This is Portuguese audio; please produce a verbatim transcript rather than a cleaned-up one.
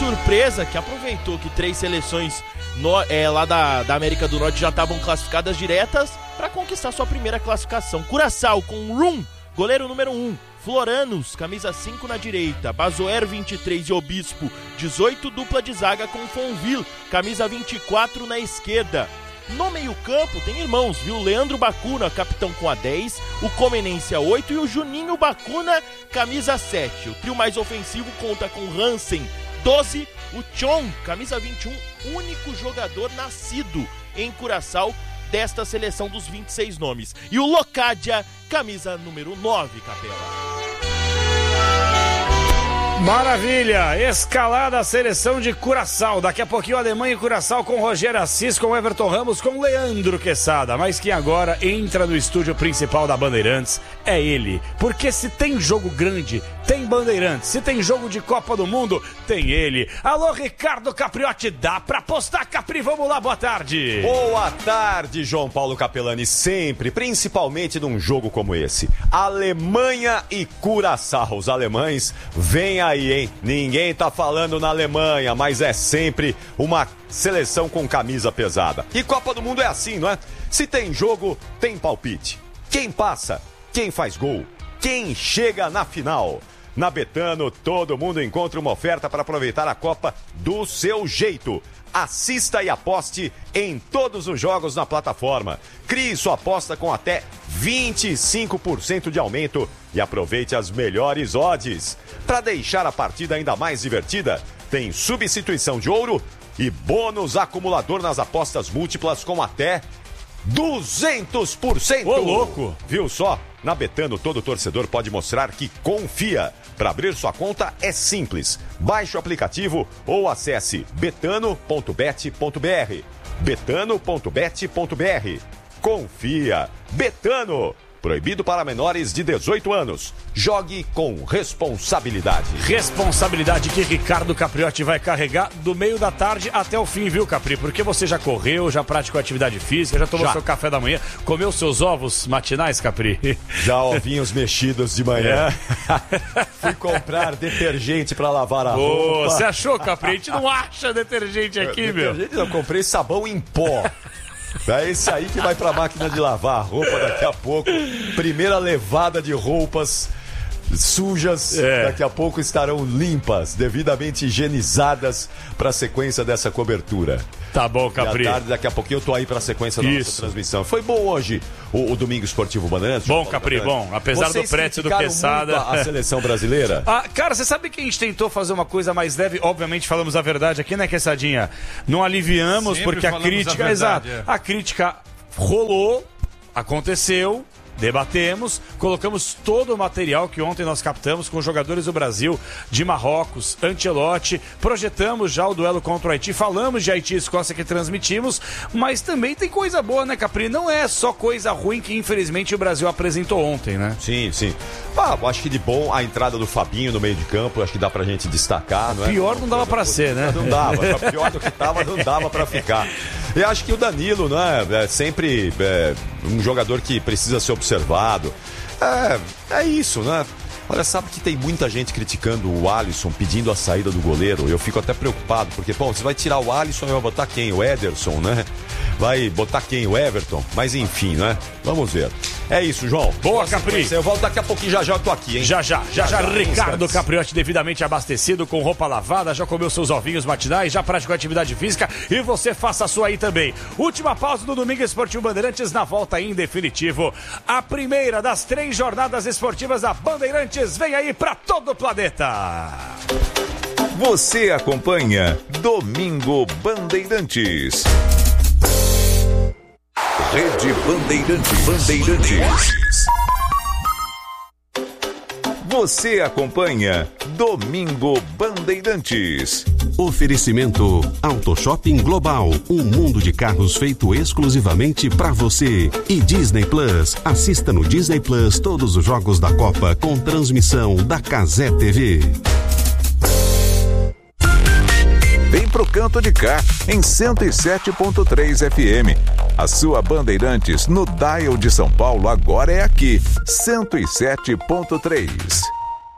surpresa que aproveitou que três seleções no, é, lá da, da América do Norte já estavam classificadas diretas para conquistar sua primeira classificação. Curaçao com Rum, goleiro número um. Floranos, camisa cinco na direita. Bazoer, vinte e três e Obispo, dezoito, dupla de zaga com Fonville, camisa vinte e quatro na esquerda. No meio-campo tem irmãos, viu? Leandro Bacuna, capitão com a dez, o Comenense a oito e o Juninho Bacuna, camisa sete. O trio mais ofensivo conta com Hansen, doze, o Chon, camisa vinte e um, único jogador nascido em Curaçao desta seleção dos vinte e seis nomes. E o Locadia, camisa número nove, Capela. Maravilha, escalada a seleção de Curaçao, daqui a pouquinho Alemanha e Curaçao com Rogério Assis, com Everton Ramos, com Leandro Quesada, mas que agora entra no estúdio principal da Bandeirantes, é ele, porque se tem jogo grande, tem Bandeirantes, se tem jogo de Copa do Mundo, tem ele. Alô, Ricardo Capriotti, dá pra apostar, Capri? Vamos lá, boa tarde. Boa tarde, João Paulo Capelani, sempre, principalmente num jogo como esse, Alemanha e Curaçao, os alemães vêm aí, hein? Ninguém tá falando na Alemanha, mas é sempre uma seleção com camisa pesada. E Copa do Mundo é assim, não é? Se tem jogo, tem palpite. Quem passa? Quem faz gol? Quem chega na final? Na Betano, todo mundo encontra uma oferta para aproveitar a Copa do seu jeito. Assista e aposte em todos os jogos na plataforma. Crie sua aposta com até vinte e cinco por cento de aumento e aproveite as melhores odds. Para deixar a partida ainda mais divertida, tem substituição de ouro e bônus acumulador nas apostas múltiplas com até duzentos por cento. Ô, louco! Viu só? Na Betano, todo torcedor pode mostrar que confia. Para abrir sua conta é simples. Baixe o aplicativo ou acesse betano ponto bet ponto br. betano ponto bet ponto br. Confia. Betano. Proibido para menores de dezoito anos. Jogue com responsabilidade. Responsabilidade que Ricardo Capriotti vai carregar do meio da tarde até o fim, viu, Capri? Porque você já correu, já praticou atividade física, já tomou já. seu café da manhã, comeu seus ovos matinais, Capri? Já ovinhos mexidos de manhã. É. Fui comprar detergente para lavar a oh, roupa. Você achou, Capri? A gente não acha detergente aqui, eu, meu. Detergente, eu comprei sabão em pó. É esse aí que vai pra máquina de lavar a roupa daqui a pouco. Primeira levada de roupas sujas, é. daqui a pouco estarão limpas, devidamente higienizadas para a sequência dessa cobertura. Tá bom, Capri. E à tarde, daqui a pouquinho eu tô aí para a sequência da Isso. nossa transmissão. Foi bom hoje o, o Domingo Esportivo Bandeirantes? Bom, Capri, bom. Apesar Vocês do prédio do Quesada. A seleção brasileira? Ah, cara, você sabe que a gente tentou fazer uma coisa mais leve? Obviamente falamos a verdade aqui, né, Quessadinha? Não aliviamos, sempre porque a crítica. A exato. É. A crítica rolou, aconteceu. Debatemos, colocamos todo o material que ontem nós captamos com os jogadores do Brasil, de Marrocos, Ancelotti, projetamos já o duelo contra o Haiti, falamos de Haiti e Escócia que transmitimos, mas também tem coisa boa, né, Capri? Não é só coisa ruim que infelizmente o Brasil apresentou ontem, né? Sim, sim. Ah, acho que de bom a entrada do Fabinho no meio de campo, acho que dá pra gente destacar, não é? Pior não dava pra ser, né? Não dava, pior do que tava, não dava pra ficar. Eu acho que o Danilo, né, é sempre é, um jogador que precisa ser observado. É, é isso, né? Olha, sabe que tem muita gente criticando o Alisson, pedindo a saída do goleiro. Eu fico até preocupado, porque, bom, você vai tirar o Alisson e vai botar quem? O Ederson, né? Vai botar quem? O Everton? Mas enfim, né? Vamos ver. É isso, João. Boa, Capri. Eu volto daqui a pouquinho, já já eu tô aqui, hein? Já já, já já, já, já Ricardo Capriotti devidamente abastecido, com roupa lavada, já comeu seus ovinhos matinais, já praticou atividade física e você faça a sua aí também. Última pausa do Domingo Esportivo Bandeirantes, na volta em definitivo. A primeira das três jornadas esportivas da Bandeirantes vem aí pra todo o planeta. Você acompanha Domingo Bandeirantes. Rede Bandeirantes. Bandeirantes. Você acompanha Domingo Bandeirantes. Oferecimento Auto Shopping Global, um mundo de carros feito exclusivamente para você. E Disney Plus, assista no Disney Plus todos os jogos da Copa com transmissão da Cazé T V. Vem pro canto de cá, em cento e sete ponto três F M. A sua Bandeirantes no dial de São Paulo agora é aqui, cento e sete ponto três.